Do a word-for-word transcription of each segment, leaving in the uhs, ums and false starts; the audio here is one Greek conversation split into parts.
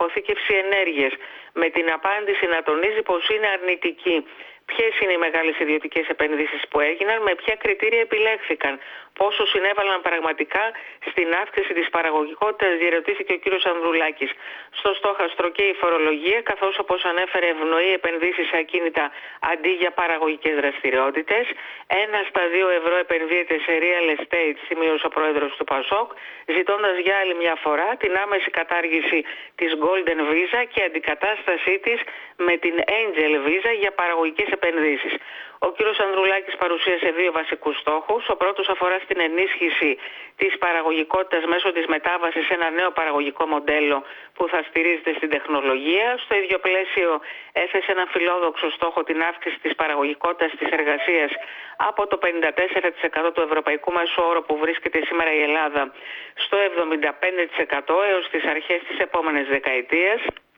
αποθήκευση ενέργειας, με την απάντηση να τονίζει πως είναι αρνητική. Ποιες είναι οι μεγάλες ιδιωτικές επενδύσεις που έγιναν, με ποια κριτήρια επιλέχθηκαν, πόσο συνέβαλαν πραγματικά στην αύξηση της παραγωγικότητας, διερωτήθηκε ο κύριος Ανδρουλάκης. Στο στόχαστρο και η φορολογία, καθώς όπως ανέφερε ευνοεί επενδύσεις σε ακίνητα αντί για παραγωγικές δραστηριότητες. Ένα στα δύο ευρώ επενδύεται σε real estate, σημείωσε ο πρόεδρος του ΠΑΣΟΚ, ζητώντας για άλλη μια φορά την άμεση κατάργηση της Golden Visa και αντικατάστασή της με την Angel Visa για παραγωγικές επενδύσεις. Ο κύριος Ανδρουλάκης παρουσίασε δύο βασικούς στόχους. Ο πρώτος αφορά στην ενίσχυση της παραγωγικότητας μέσω της μετάβασης σε ένα νέο παραγωγικό μοντέλο που θα στηρίζεται στην τεχνολογία. Στο ίδιο πλαίσιο έθεσε ένα φιλόδοξο στόχο, την αύξηση της παραγωγικότητας της εργασίας από το πενήντα τέσσερα τοις εκατό του ευρωπαϊκού μέσου όρου που βρίσκεται σήμερα η Ελλάδα στο εβδομήντα πέντε τοις εκατό έως τις αρχές της επόμενης δεκαετίας.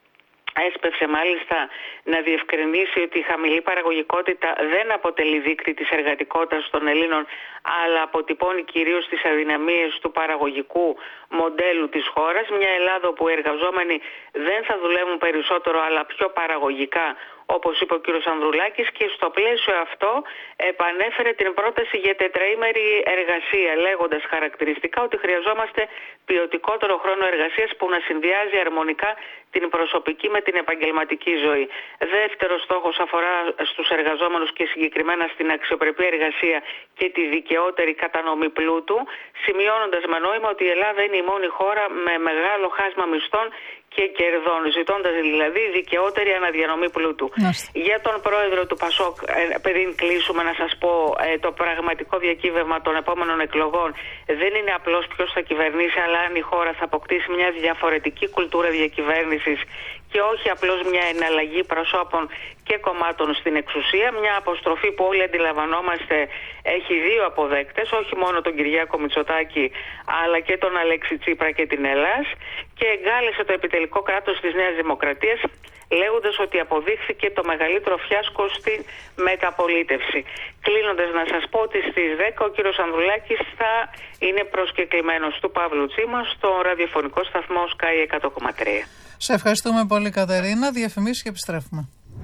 Έσπευσε μάλιστα να διευκρινίσει ότι η χαμηλή παραγωγικότητα δεν αποτελεί δείκτη της εργατικότητας των Ελλήνων, αλλά αποτυπώνει κυρίως τις αδυναμίες του παραγωγικού μοντέλου της χώρας. Μια Ελλάδα όπου οι εργαζόμενοι δεν θα δουλεύουν περισσότερο αλλά πιο παραγωγικά, όπως είπε ο κύριος Ανδρουλάκης, και στο πλαίσιο αυτό επανέφερε την πρόταση για τετραήμερη εργασία, λέγοντας χαρακτηριστικά ότι χρειαζόμαστε ποιοτικότερο χρόνο εργασίας που να συνδυάζει αρμονικά την προσωπική με την επαγγελματική ζωή. Δεύτερος στόχος αφορά στους εργαζόμενους και συγκεκριμένα στην αξιοπρεπή εργασία και τη δικαιότερη κατανομή πλούτου, σημειώνοντας με νόημα ότι η Ελλάδα είναι η μόνη χώρα με μεγάλο χάσμα μισθών και κερδών, ζητώντας δηλαδή δικαιότερη αναδιανομή πλούτου. Μάλιστα. Για τον πρόεδρο του ΠΑΣΟΚ, πριν κλείσουμε, να σας πω, το πραγματικό διακύβευμα των επόμενων εκλογών δεν είναι απλώς ποιος θα κυβερνήσει, αλλά αν η χώρα θα αποκτήσει μια διαφορετική κουλτούρα διακυβέρνησης και όχι απλώς μια εναλλαγή προσώπων και κομμάτων στην εξουσία. Μια αποστροφή που όλοι αντιλαμβανόμαστε έχει δύο αποδέκτες, όχι μόνο τον Κυριάκο Μητσοτάκη αλλά και τον Αλέξη Τσίπρα και την Ελλάς, και εγκάλεσε το επιτελικό κράτος της Νέας Δημοκρατίας, λέγοντας ότι αποδείχθηκε το μεγαλύτερο φιάσκο στην μεταπολίτευση. Κλείνοντας, να σας πω ότι στις δέκα ο κύριος Ανδρουλάκης θα είναι προσκεκλημένος του Παύλου Τσίμα στο ραδιοφωνικό σταθμό Sky εκατό κόμμα τρία. Σε ευχαριστούμε πολύ, Κατερίνα. Διαφημίσεις και επιστρέφουμε.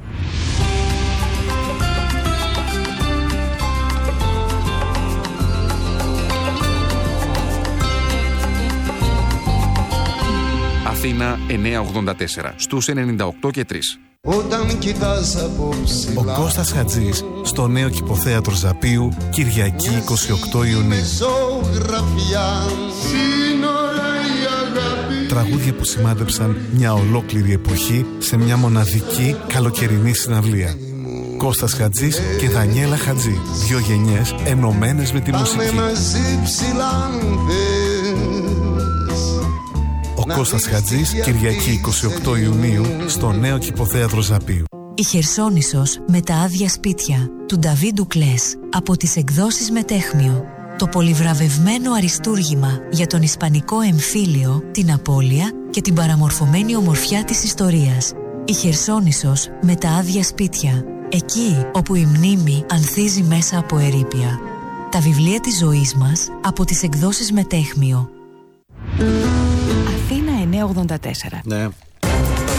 Αθήνα εννιακόσια ογδόντα τέσσερα στους ενενήντα οκτώ και τρία. Όταν κοιτάς από ψηλά, ο Κώστας Χατζής στο νέο Κηποθέατρο Ζαπίου, Κυριακή είκοσι οκτώ Ιουνίου. Τραγούδια που σημάδεψαν μια ολόκληρη εποχή σε μια μοναδική καλοκαιρινή συναυλία. Κώστας Χατζής και Δανιέλα Χατζή, δύο γενιές ενωμένες με τη μουσική. Ο Κώστας Χατζής, Κυριακή είκοσι οκτώ Ιουνίου, στο νέο Κηποθέατρο Ζαπίου. Η Χερσόνησος με τα άδεια σπίτια του Νταβί Ντουκλές από τις εκδόσεις Μετέχμιο. Το πολυβραβευμένο αριστούργημα για τον ισπανικό εμφύλιο, την απώλεια και την παραμορφωμένη ομορφιά της ιστορίας. Η Χερσόνησος με τα άδεια σπίτια. Εκεί όπου η μνήμη ανθίζει μέσα από ερείπια. Τα βιβλία της ζωής μας από τις εκδόσεις Μετέχμιο. Αθήνα εννιακόσια ογδόντα τέσσερα. Ναι.